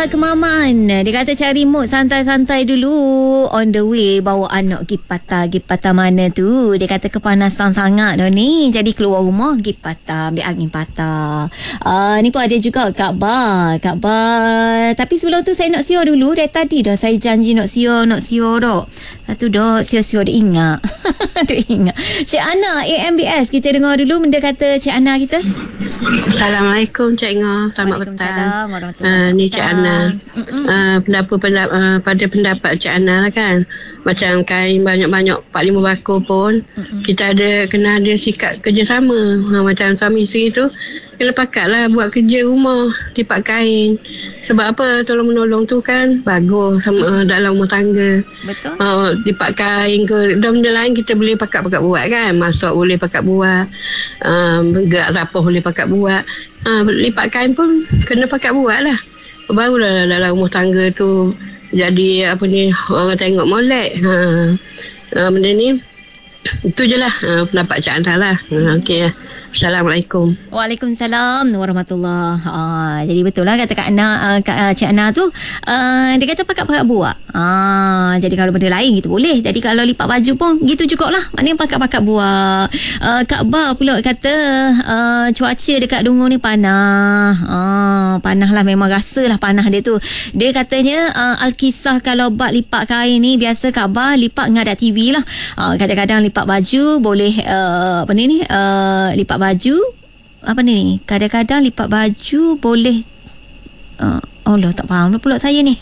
Kemaman. Dia kata cari mood santai-santai dulu. On the way bawa anak pergi patah mana tu. Dia kata kepanasan sangat dah ni. Jadi keluar rumah pergi patah, ambil angin patah. Ni pun ada juga Kak Bar. Tapi sebelum tu saya nak siar dulu. Dari tadi dah saya janji nak siar dah. Satu dah siar-siar dia ingat. Dia ingat. Cik Ana AMBS, kita dengar dulu benda kata Cik Ana kita. Assalamualaikum Cik Ngah. Selamat petang. Ni Cik Ana. Pada pendapat Cik Ana lah kan, macam kain banyak-banyak 4-5 bakul pun kita kena ada sikap kerjasama. Macam suami isteri tu kena pakat lah buat kerja rumah, lipat kain. Sebab apa, tolong-menolong tu kan bagus sama dalam rumah tangga. Betul. Lipat kain ke benda lain kita boleh pakat-pakat buat kan. Masak boleh pakat buat, gerak sapuh boleh pakat buat. Lipat kain pun kena pakat buat lah. Barulah dalam rumah tangga tu jadi orang tengok molek. Benda ni itu je lah pendapat Cik Ana lah. Okey. Assalamualaikum. Waalaikumsalam warahmatullahi. Jadi betul lah kata Kak Ana, Cik Ana tu dia kata pakat-pakat buat. Jadi kalau benda lain kita boleh. Jadi kalau lipat baju pun gitu jugalah. Maknanya pakat-pakat buat. Kak Bar pula kata cuaca dekat Dungun ni panas. Panas lah, memang rasalah panas dia tu. Dia katanya Alkisah kalau bak lipat kain ni biasa Kak Bar lipat ngadat TV lah. Kadang-kadang lipat baju boleh lipat baju kadang-kadang lipat baju boleh Allah, tak faham pula saya ni.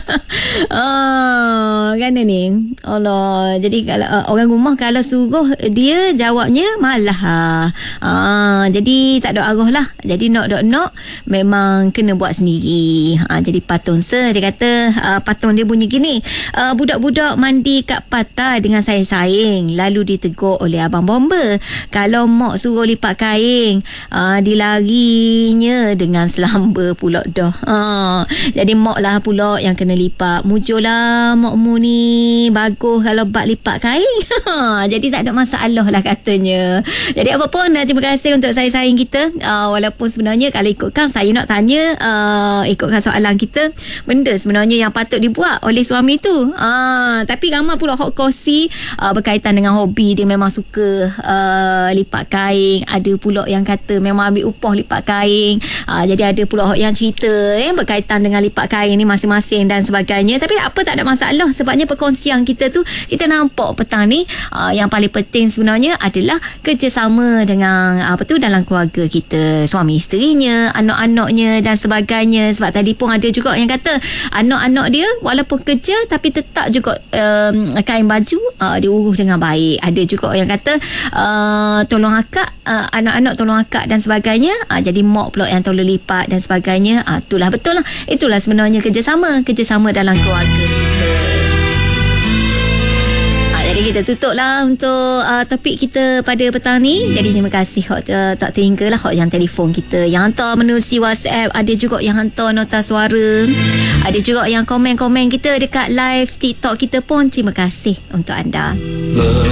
Kan ni Allah. Jadi kalau orang rumah kalau suruh dia jawabnya malah. Jadi tak ada arah lah. Jadi nak memang kena buat sendiri. Jadi patung dia kata patung dia bunyi gini. Budak-budak mandi kat pantai dengan saing-saing lalu ditegur oleh abang bomba. Kalau mak suruh lipat kain dilarinya dengan selamba pula dah. Jadi mak lah pula yang kena lipat. Mujurlah makmu ni bagus kalau bak lipat kain. Jadi tak ada masalah lah katanya. Jadi apa pun terima kasih untuk saing-saing kita. Walaupun sebenarnya kalau ikutkan saya nak tanya, ikutkan soalan kita, benda sebenarnya yang patut dibuat oleh suami tu. Tapi ramai pula hot kongsi berkaitan dengan hobi dia, memang suka lipat kain. Ada pula yang kata memang ambil upah lipat kain. Jadi ada pula yang cerita berkaitan dengan lipat kain ni masing-masing dan sebagainya. Tapi apa, tak ada masalah. Sebabnya perkongsian kita tu, kita nampak petang ni yang paling penting sebenarnya adalah kerjasama dengan dalam keluarga kita, suami isterinya, anak-anaknya dan sebagainya. Sebab tadi pun ada juga yang kata anak-anak dia walaupun kerja tapi tetap juga kain baju dia urus dengan baik. Ada juga yang kata tolong akak, anak-anak tolong akak dan sebagainya. Jadi mak pula yang tolong lipat dan sebagainya. Itulah betul lah. Itulah sebenarnya kerjasama dalam keluarga kita. Jadi kita tutup lah untuk topik kita pada petang ni. Jadi terima kasih tak terhingga lah yang telefon kita, yang hantar menerusi WhatsApp. Ada juga yang hantar nota suara. Ada juga yang komen-komen kita dekat live TikTok kita pun. Terima kasih untuk anda.